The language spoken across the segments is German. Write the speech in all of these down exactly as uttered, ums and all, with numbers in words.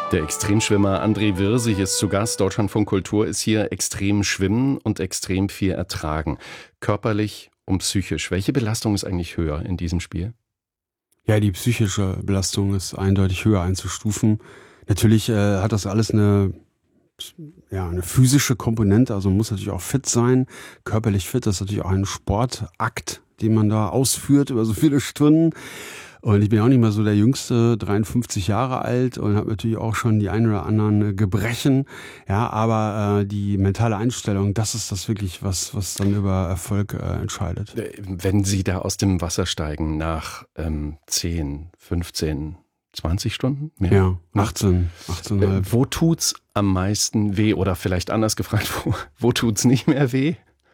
Der Extremschwimmer André Wirsig ist zu Gast. Deutschlandfunk Kultur ist hier extrem schwimmen und extrem viel ertragen. Körperlich und psychisch. Welche Belastung ist eigentlich höher in diesem Spiel? Ja, die psychische Belastung ist eindeutig höher einzustufen. Natürlich äh, hat das alles eine, ja, eine physische Komponente. Also man muss natürlich auch fit sein, körperlich fit. Das ist natürlich auch ein Sportakt, den man da ausführt über so viele Stunden. Und ich bin auch nicht mal so der Jüngste, dreiundfünfzig Jahre alt und habe natürlich auch schon die ein oder anderen Gebrechen. Ja, aber äh, die mentale Einstellung, das ist das wirklich, was was dann über Erfolg äh, entscheidet. Wenn Sie da aus dem Wasser steigen nach ähm, zehn, fünfzehn, zwanzig Stunden? Mehr? Ja, achtzehn, achtzehn Komma fünf. Äh, wo tut's am meisten weh? Oder vielleicht anders gefragt, wo, wo tut's nicht mehr weh?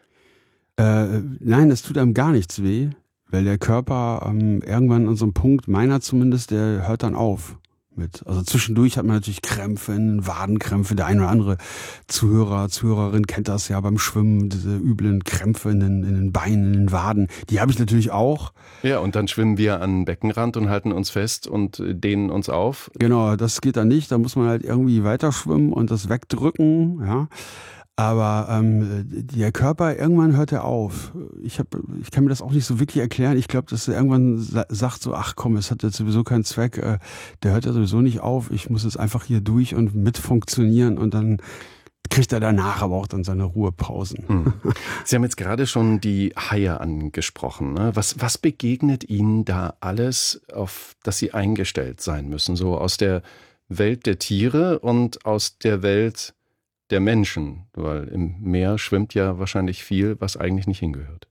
Äh, nein, es tut einem gar nichts weh. Weil der Körper ähm, irgendwann an so einem Punkt, meiner zumindest, der hört dann auf mit. Also zwischendurch hat man natürlich Krämpfe, Wadenkrämpfe. Der ein oder andere Zuhörer, Zuhörerin kennt das ja beim Schwimmen, diese üblen Krämpfe in den, in den Beinen, in den Waden. Die habe ich natürlich auch. Ja, und dann schwimmen wir an den Beckenrand und halten uns fest und dehnen uns auf. Genau, das geht dann nicht. Da muss man halt irgendwie weiter schwimmen und das wegdrücken, ja. Aber ähm, der Körper, irgendwann hört er auf. Ich hab, ich kann mir das auch nicht so wirklich erklären. Ich glaube, dass er irgendwann sa- sagt so, ach komm, es hat jetzt sowieso keinen Zweck. Äh, der hört ja sowieso nicht auf. Ich muss jetzt einfach hier durch und mit funktionieren. Und dann kriegt er danach aber auch dann seine Ruhepausen. Hm. Sie haben jetzt gerade schon die Haie angesprochen. Ne? Was, was begegnet Ihnen da alles, auf das Sie eingestellt sein müssen? So aus der Welt der Tiere und aus der Welt der Menschen, weil im Meer schwimmt ja wahrscheinlich viel, was eigentlich nicht hingehört.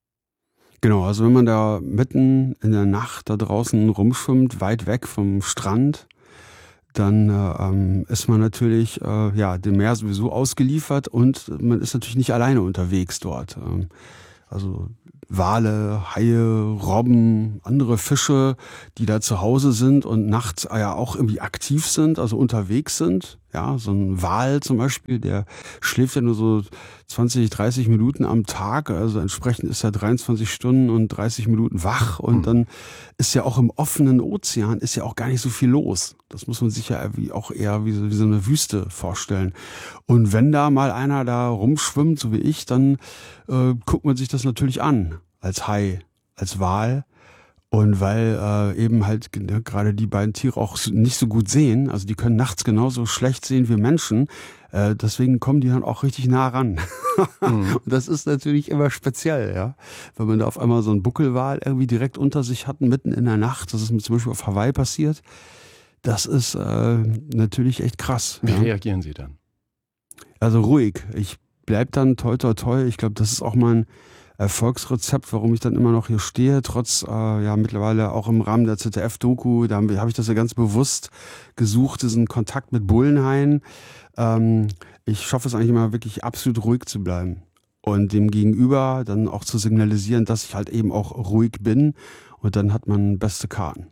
Genau, also wenn man da mitten in der Nacht da draußen rumschwimmt, weit weg vom Strand, dann äh, ähm, ist man natürlich äh, ja dem Meer sowieso ausgeliefert und man ist natürlich nicht alleine unterwegs dort. Ähm, also Wale, Haie, Robben, andere Fische, die da zu Hause sind und nachts ja auch irgendwie aktiv sind, also unterwegs sind. Ja, so ein Wal zum Beispiel, der schläft ja nur so zwanzig, dreißig Minuten am Tag. Also entsprechend ist er dreiundzwanzig Stunden und dreißig Minuten wach. Und mhm. dann ist ja auch im offenen Ozean ist ja auch gar nicht so viel los. Das muss man sich ja wie auch eher wie so, wie so eine Wüste vorstellen. Und wenn da mal einer da rumschwimmt, so wie ich, dann äh, guckt man sich das natürlich an. Als Hai, als Wal. Und weil äh, eben halt ne, gerade die beiden Tiere auch nicht so gut sehen, also die können nachts genauso schlecht sehen wie Menschen, äh, deswegen kommen die dann auch richtig nah ran. Mhm. Und das ist natürlich immer speziell, ja. Wenn man da auf einmal so einen Buckelwal irgendwie direkt unter sich hat, mitten in der Nacht, das ist mir zum Beispiel auf Hawaii passiert, das ist äh, natürlich echt krass. Wie ja. reagieren Sie dann? Also ruhig. Ich bleib dann toi toi toi. Ich glaube, das ist auch mein Erfolgsrezept, warum ich dann immer noch hier stehe, trotz äh, ja mittlerweile auch im Rahmen der Z D F-Doku, da habe hab ich das ja ganz bewusst gesucht, diesen Kontakt mit Bullenhaien. Ähm, ich schaffe es eigentlich immer wirklich absolut ruhig zu bleiben und dem Gegenüber dann auch zu signalisieren, dass ich halt eben auch ruhig bin und dann hat man beste Karten.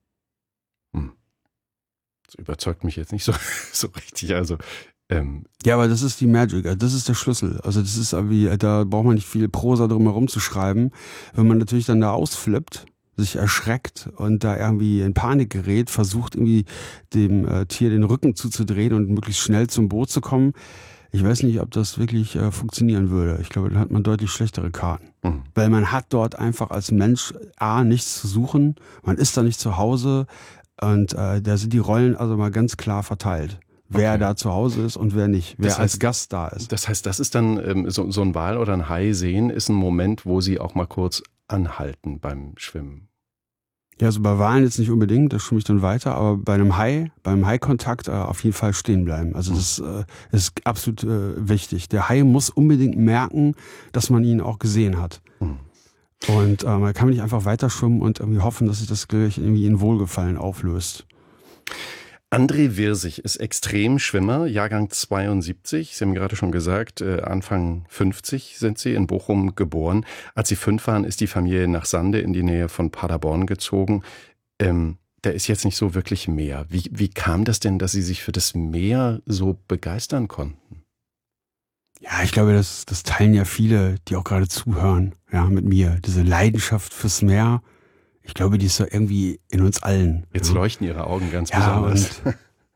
Hm. Das überzeugt mich jetzt nicht so, so richtig, also Ähm, ja, aber das ist die Magic, das ist der Schlüssel. Also das ist irgendwie, da braucht man nicht viel Prosa drum herum zu schreiben. Wenn man natürlich dann da ausflippt, sich erschreckt und da irgendwie in Panik gerät, versucht irgendwie dem äh, Tier den Rücken zuzudrehen und möglichst schnell zum Boot zu kommen. Ich weiß nicht, ob das wirklich äh, funktionieren würde. Ich glaube, dann hat man deutlich schlechtere Karten. Mhm. Weil man hat dort einfach als Mensch A, nichts zu suchen, man ist da nicht zu Hause und äh, da sind die Rollen also mal ganz klar verteilt. Wer okay. da zu Hause ist und wer nicht, wer das heißt, als Gast da ist. Das heißt, das ist dann ähm, so, so ein Wal oder ein Hai sehen, ist ein Moment, wo Sie auch mal kurz anhalten beim Schwimmen. Ja, also bei Walen jetzt nicht unbedingt, da schwimme ich dann weiter, aber bei einem Hai, beim Hai-Kontakt äh, auf jeden Fall stehen bleiben. Also das äh, ist absolut äh, wichtig. Der Hai muss unbedingt merken, dass man ihn auch gesehen hat. Mhm. Und äh, man kann nicht einfach weiter schwimmen und irgendwie hoffen, dass sich das gleich irgendwie in Wohlgefallen auflöst. André Wirsig ist Extremschwimmer, Jahrgang zweiundsiebzig. Sie haben gerade schon gesagt, Anfang fünfzig sind Sie in Bochum geboren. Als Sie fünf waren, ist die Familie nach Sande in die Nähe von Paderborn gezogen. Ähm, da ist jetzt nicht so wirklich Meer. Wie, wie kam das denn, dass Sie sich für das Meer so begeistern konnten? Ja, ich glaube, das, das teilen ja viele, die auch gerade zuhören, ja, mit mir. Diese Leidenschaft fürs Meer. Ich glaube, die ist so irgendwie in uns allen. Jetzt ja. leuchten Ihre Augen ganz ja, besonders. Und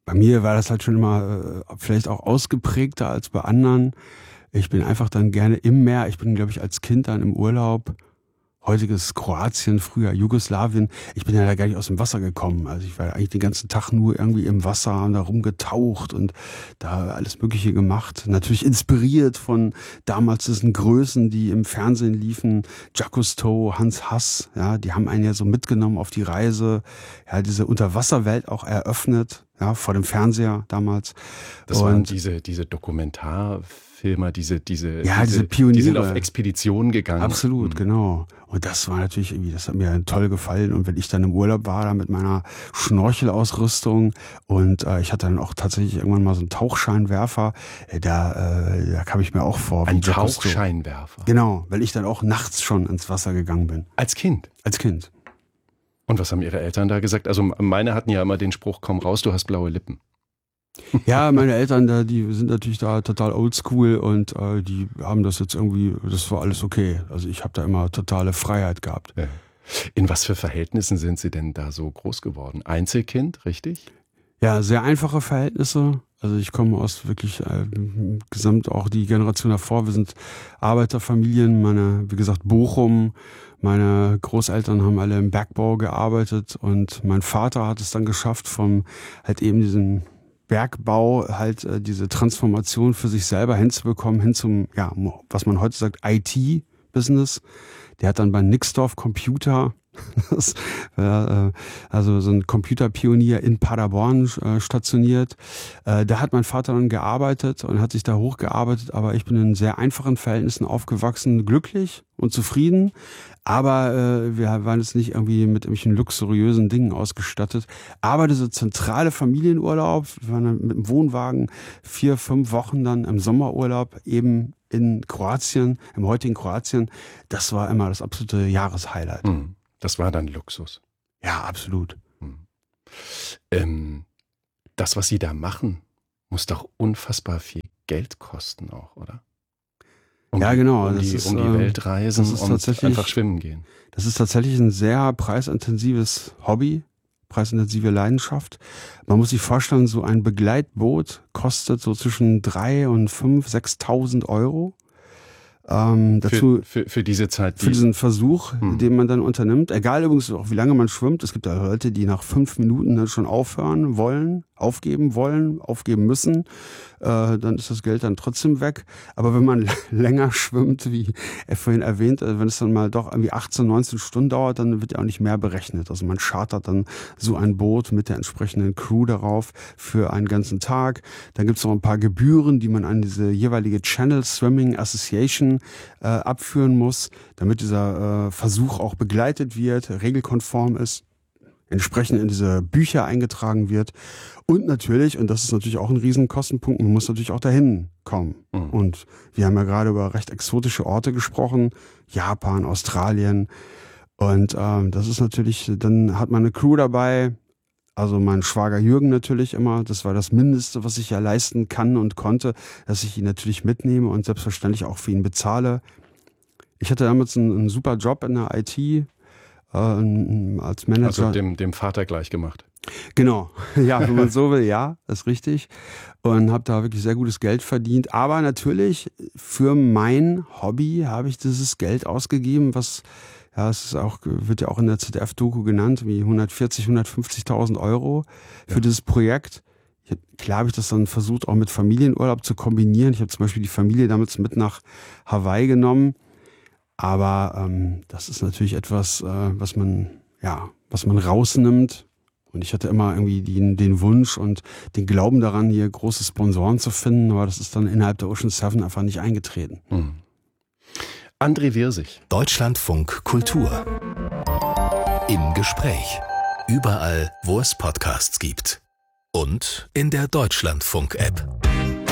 bei mir war das halt schon immer äh, vielleicht auch ausgeprägter als bei anderen. Ich bin einfach dann gerne im Meer. Ich bin, glaube ich, als Kind dann im Urlaub, heutiges Kroatien, früher Jugoslawien. Ich bin ja da gar nicht aus dem Wasser gekommen. Also ich war eigentlich den ganzen Tag nur irgendwie im Wasser und da rumgetaucht und da alles Mögliche gemacht. Natürlich inspiriert von damals diesen Größen, die im Fernsehen liefen. Jacques Cousteau, Hans Hass, ja, die haben einen ja so mitgenommen auf die Reise. Ja, diese Unterwasserwelt auch eröffnet, ja, vor dem Fernseher damals. Das und waren diese, diese Dokumentarfilmer, diese, diese, ja, diese, diese Pioniere. Die sind auf Expeditionen gegangen. Absolut, mhm. genau. Und das war natürlich irgendwie, das hat mir toll gefallen. Und wenn ich dann im Urlaub war, da mit meiner Schnorchelausrüstung und äh, ich hatte dann auch tatsächlich irgendwann mal so einen Tauchscheinwerfer, äh, da, äh, da kam ich mir auch vor. Ein Tauchscheinwerfer? Genau, weil ich dann auch nachts schon ins Wasser gegangen bin. Als Kind? Als Kind. Und was haben Ihre Eltern da gesagt? Also meine hatten ja immer den Spruch, komm raus, du hast blaue Lippen. Ja, meine Eltern, da, die sind natürlich da total oldschool und äh, die haben das jetzt irgendwie, das war alles okay. Also ich habe da immer totale Freiheit gehabt. Ja. In was für Verhältnissen sind Sie denn da so groß geworden? Einzelkind, richtig? Ja, sehr einfache Verhältnisse. Also ich komme aus wirklich äh, gesamt auch die Generation davor. Wir sind Arbeiterfamilien, meine, wie gesagt, Bochum. Meine Großeltern haben alle im Bergbau gearbeitet und mein Vater hat es dann geschafft, vom halt eben diesen Bergbau halt äh, diese Transformation für sich selber hinzubekommen, hin zum, ja, was man heute sagt, I T-Business. Der hat dann bei Nixdorf Computer, das, äh, also so ein Computerpionier in Paderborn äh, stationiert. Äh, da hat mein Vater dann gearbeitet und hat sich da hochgearbeitet, aber ich bin in sehr einfachen Verhältnissen aufgewachsen, glücklich und zufrieden. Aber äh, wir waren jetzt nicht irgendwie mit irgendwelchen luxuriösen Dingen ausgestattet. Aber dieser zentrale Familienurlaub, wir waren dann mit dem Wohnwagen vier, fünf Wochen dann im Sommerurlaub eben in Kroatien, im heutigen Kroatien, das war immer das absolute Jahreshighlight. Hm, das war dann Luxus. Ja, absolut. Hm. Ähm, das, was Sie da machen, muss doch unfassbar viel Geld kosten auch, oder? Um ja, genau. Um das die, ist, um die Welt reisen und einfach schwimmen gehen. Das ist tatsächlich ein sehr preisintensives Hobby, preisintensive Leidenschaft. Man muss sich vorstellen, so ein Begleitboot kostet so zwischen drei und fünf, sechstausend Euro. Ähm, dazu für, für, für diese Zeit. Die für diesen Versuch, hm. den man dann unternimmt. Egal übrigens auch, wie lange man schwimmt. Es gibt ja Leute, die nach fünf Minuten dann schon aufhören wollen, aufgeben wollen, aufgeben müssen. Äh, dann ist das Geld dann trotzdem weg. Aber wenn man länger schwimmt, wie er vorhin erwähnt, wenn es dann mal doch irgendwie achtzehn, neunzehn Stunden dauert, dann wird ja auch nicht mehr berechnet. Also man chartert dann so ein Boot mit der entsprechenden Crew darauf für einen ganzen Tag. Dann gibt es noch ein paar Gebühren, die man an diese jeweilige Channel Swimming Association äh, abführen muss, damit dieser äh, Versuch auch begleitet wird, regelkonform ist, entsprechend in diese Bücher eingetragen wird. Und natürlich, und das ist natürlich auch ein Riesenkostenpunkt, man muss natürlich auch dahin kommen. Mhm. Und wir haben ja gerade über recht exotische Orte gesprochen, Japan, Australien. Und ähm, das ist natürlich, dann hat man eine Crew dabei, also mein Schwager Jürgen natürlich immer, das war das Mindeste, was ich ja leisten kann und konnte, dass ich ihn natürlich mitnehme und selbstverständlich auch für ihn bezahle. Ich hatte damals einen, einen super Job in der I T, äh, als Manager. Also dem, dem Vater gleich gemacht. Genau, ja, wenn man so will, ja, ist richtig. Und habe da wirklich sehr gutes Geld verdient. Aber natürlich für mein Hobby habe ich dieses Geld ausgegeben, was, ja, es ist auch, wird ja auch in der Z D F-Doku genannt, wie hundertvierzig, hundertfünfzigtausend Euro für ja. dieses Projekt. Ich, klar habe ich das dann versucht, auch mit Familienurlaub zu kombinieren. Ich habe zum Beispiel die Familie damals mit nach Hawaii genommen. Aber ähm, das ist natürlich etwas, äh, was man, ja, was man rausnimmt. Und ich hatte immer irgendwie den, den Wunsch und den Glauben daran, hier große Sponsoren zu finden, aber das ist dann innerhalb der Ocean Seven einfach nicht eingetreten. Hm. André Wirsig. Deutschlandfunk Kultur. Im Gespräch. Überall, wo es Podcasts gibt. Und in der Deutschlandfunk-App.